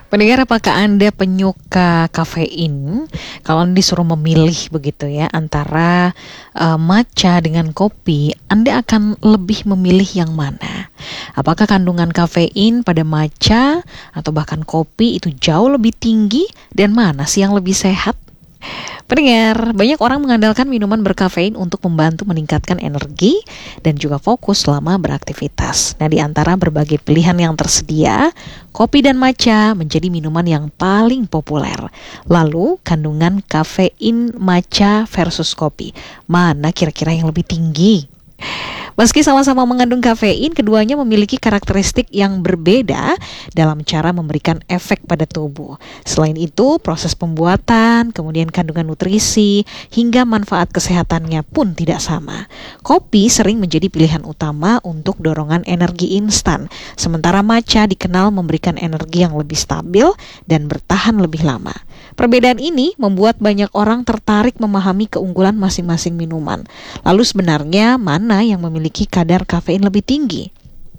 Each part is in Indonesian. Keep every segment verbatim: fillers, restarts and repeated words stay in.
Pendengar, apakah Anda penyuka kafein? Kalau disuruh memilih begitu ya antara uh, matcha dengan kopi, Anda akan lebih memilih yang mana? Apakah kandungan kafein pada matcha atau bahkan kopi itu jauh lebih tinggi, dan mana sih yang lebih sehat? Pendengar, banyak orang mengandalkan minuman berkafein untuk membantu meningkatkan energi dan juga fokus selama beraktivitas. Nah, di antara berbagai pilihan yang tersedia, kopi dan matcha menjadi minuman yang paling populer. Lalu, kandungan kafein matcha versus kopi, mana kira-kira yang lebih tinggi? Meski sama-sama mengandung kafein, keduanya memiliki karakteristik yang berbeda dalam cara memberikan efek pada tubuh. Selain itu, proses pembuatan, kemudian kandungan nutrisi, hingga manfaat kesehatannya pun tidak sama. Kopi sering menjadi pilihan utama untuk dorongan energi instan, sementara matcha dikenal memberikan energi yang lebih stabil dan bertahan lebih lama. Perbedaan ini membuat banyak orang tertarik memahami keunggulan masing-masing minuman. Lalu sebenarnya mana yang memiliki kadar kafein lebih tinggi?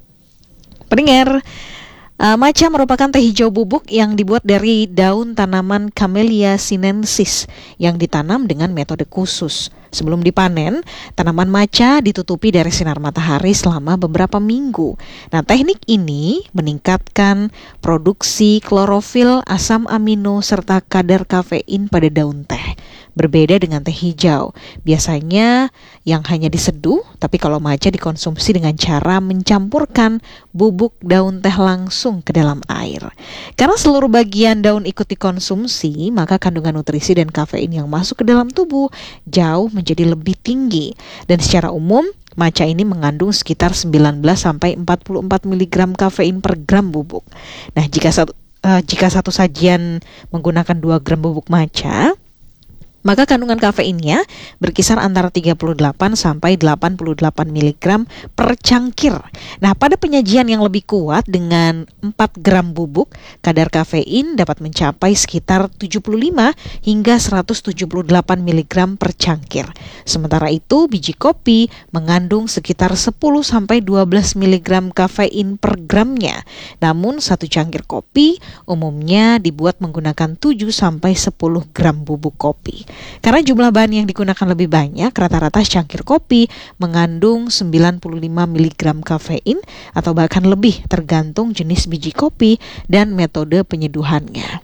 Pendengar, uh, matcha merupakan teh hijau bubuk yang dibuat dari daun tanaman Camellia sinensis yang ditanam dengan metode khusus. Sebelum dipanen, tanaman matcha ditutupi dari sinar matahari selama beberapa minggu. Nah, teknik ini meningkatkan produksi klorofil, asam amino, serta kadar kafein pada daun teh. Berbeda dengan teh hijau, biasanya yang hanya diseduh, tapi kalau matcha dikonsumsi dengan cara mencampurkan bubuk daun teh langsung ke dalam air. Karena seluruh bagian daun ikut dikonsumsi, maka kandungan nutrisi dan kafein yang masuk ke dalam tubuh jauh menjadi lebih tinggi. Dan secara umum, matcha ini mengandung sekitar sembilan belas sampai empat puluh empat miligram kafein per gram bubuk. Nah, jika satu, uh, jika satu sajian menggunakan dua gram bubuk matcha, maka kandungan kafeinnya berkisar antara tiga puluh delapan sampai delapan puluh delapan miligram per cangkir. Nah, pada penyajian yang lebih kuat dengan empat gram bubuk, kadar kafein dapat mencapai sekitar tujuh puluh lima hingga seratus tujuh puluh delapan miligram per cangkir. Sementara itu, biji kopi mengandung sekitar sepuluh sampai dua belas miligram kafein per gramnya. Namun, satu cangkir kopi umumnya dibuat menggunakan tujuh sampai sepuluh gram bubuk kopi. Karena jumlah bahan yang digunakan lebih banyak, rata-rata secangkir kopi mengandung sembilan puluh lima miligram kafein atau bahkan lebih, tergantung jenis biji kopi dan metode penyeduhannya.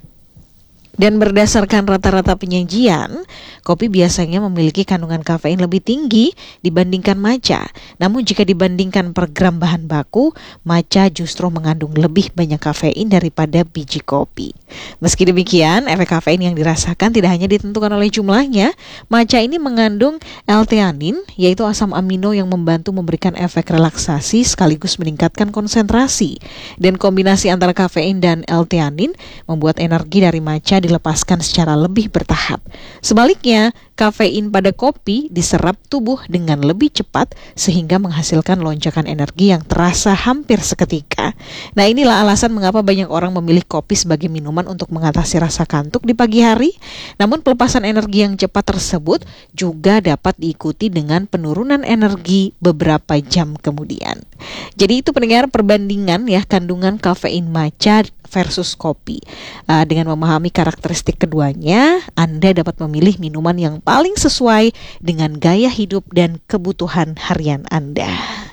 Dan berdasarkan rata-rata penyajian, kopi biasanya memiliki kandungan kafein lebih tinggi dibandingkan matcha. Namun jika dibandingkan per gram bahan baku, matcha justru mengandung lebih banyak kafein daripada biji kopi. Meski demikian, efek kafein yang dirasakan tidak hanya ditentukan oleh jumlahnya. Matcha ini mengandung L-theanin, yaitu asam amino yang membantu memberikan efek relaksasi sekaligus meningkatkan konsentrasi. Dan kombinasi antara kafein dan L-theanin membuat energi dari matcha dilepaskan secara lebih bertahap. Sebaliknya, kafein pada kopi diserap tubuh dengan lebih cepat sehingga menghasilkan lonjakan energi yang terasa hampir seketika. Nah, inilah alasan mengapa banyak orang memilih kopi sebagai minuman untuk mengatasi rasa kantuk di pagi hari. Namun pelepasan energi yang cepat tersebut juga dapat diikuti dengan penurunan energi beberapa jam kemudian. Jadi itu pendengar, perbandingan ya kandungan kafein matcha versus kopi. Uh, dengan memahami karakteristik keduanya, Anda dapat memilih minuman yang paling sesuai dengan gaya hidup dan kebutuhan harian Anda.